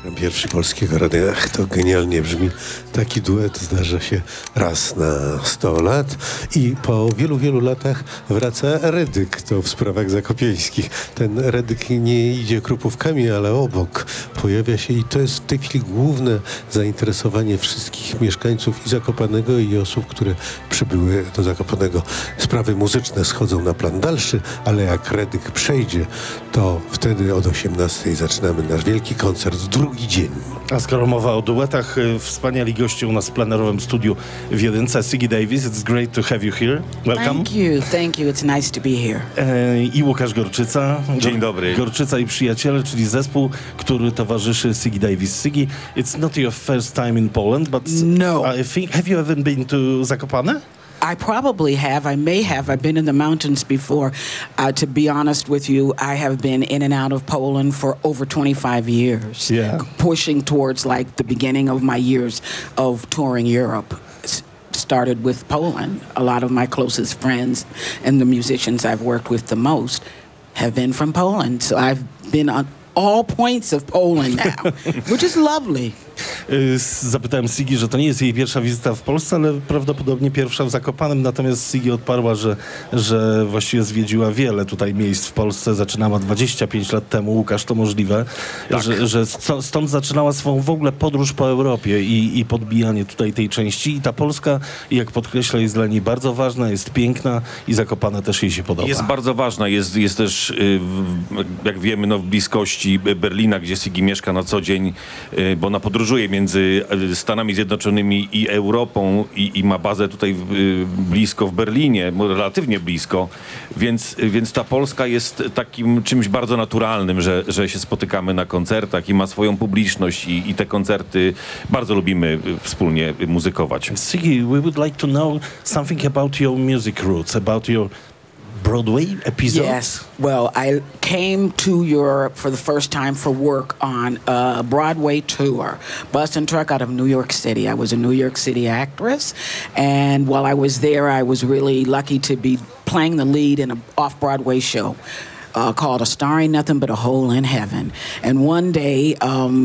Pierwszy Polskiego Radia. Ach, to genialnie brzmi. Taki duet zdarza się raz na 100 lat i po wielu, wielu latach wraca Redyk. To w sprawach zakopieńskich. Ten Redyk nie idzie krupówkami, ale obok pojawia się i to jest w tej chwili główne zainteresowanie wszystkich mieszkańców i Zakopanego, i osób, które przybyły do Zakopanego. Sprawy muzyczne schodzą na plan dalszy, ale jak Redyk przejdzie, to wtedy od 18:00 zaczynamy nasz wielki koncert, drugi dzień. A skoro mowa o duetach, wspaniali goście u nas w plenerowym studiu w Jedynce. Siggy Davis, it's great to have you here. Welcome. Thank you. It's nice to be here. I Łukasz Gorczyca. Dzień dobry. Gorczyca i Przyjaciele, czyli zespół, który towarzyszy Siggy Davis. Siggy, it's not your first time in Poland, but No. I think, have you ever been to Zakopane? I probably have. I may have. I've been in the mountains before. To be honest with you, I have been in and out of Poland for over 25 years. Yeah. Pushing towards like the beginning of my years of touring Europe. Started with Poland. A lot of my closest friends and the musicians I've worked with the most have been from Poland. So I've been on all points of Poland now, which is lovely. Zapytałem Siggy, że to nie jest jej pierwsza wizyta w Polsce, ale prawdopodobnie pierwsza w Zakopanem, natomiast Siggy odparła, że właściwie zwiedziła wiele tutaj miejsc w Polsce. Zaczynała 25 lat temu. Łukasz, to możliwe, Tak. że stąd zaczynała swoją w ogóle podróż po Europie i podbijanie tutaj tej części. I ta Polska, jak podkreśla, jest dla niej bardzo ważna, jest piękna i Zakopane też jej się podoba. Jest bardzo ważna, jest też, jak wiemy, w bliskości Berlina, gdzie Siggy mieszka na co dzień, bo ona podróżuje między Stanami Zjednoczonymi i Europą i ma bazę tutaj blisko w Berlinie, relatywnie blisko, więc ta Polska jest takim czymś bardzo naturalnym, że się spotykamy na koncertach i ma swoją publiczność i te koncerty bardzo lubimy wspólnie muzykować. Siggy, we would like to know something about your music roots, about your Broadway episode? Yes. Well, I came to Europe for the first time for work on a Broadway tour, bus and truck out of New York City. I was a New York City actress, and while I was there, I was really lucky to be playing the lead in an off-Broadway show. Called A Star Ain't Nothing But a Hole in Heaven. And one day,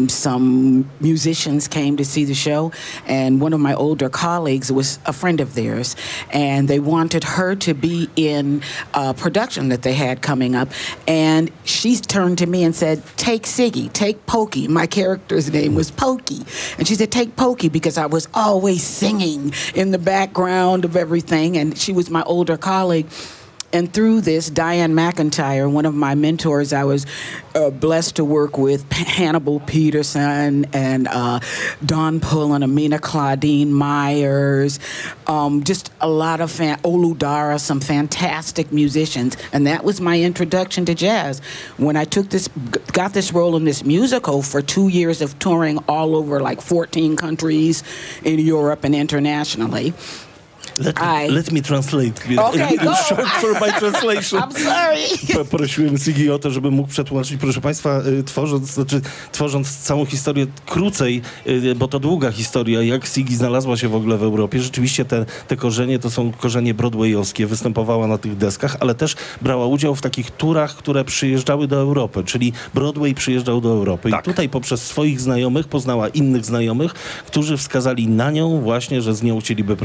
some musicians came to see the show, and one of my older colleagues was a friend of theirs, and they wanted her to be in a production that they had coming up. And she turned to me and said, take Siggy, take Pokey. My character's name was Pokey. And she said, take Pokey, because I was always singing in the background of everything, and she was my older colleague. And through this, Diane McIntyre, one of my mentors, I was blessed to work with Hannibal Peterson and Don Pullen, Amina Claudine Myers, just a lot of Olu Dara, some fantastic musicians. And that was my introduction to jazz. When I got this role in this musical for 2 years of touring all over like 14 countries in Europe and internationally. Let me translate. Okay, go. Short for my translation. I'm sorry. Prosiłem Siggy o to, żeby mógł przetłumaczyć. Proszę Państwa, tworząc całą historię krócej, bo to długa historia, jak Siggy znalazła się w ogóle w Europie. Rzeczywiście te korzenie to są korzenie broadwayowskie. Występowała na tych deskach, ale też brała udział w takich turach, które przyjeżdżały do Europy, czyli Broadway przyjeżdżał do Europy. Tak. I tutaj poprzez swoich znajomych poznała innych znajomych, którzy wskazali na nią właśnie, że z nią chcieliby